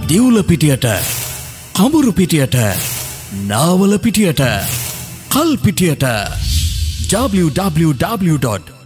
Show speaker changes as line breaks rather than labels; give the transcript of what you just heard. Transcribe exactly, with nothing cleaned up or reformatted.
දිවුල පිටියට, කඹුරු පිටියට, නාවල පිටියට, කල් පිටියට w w w dot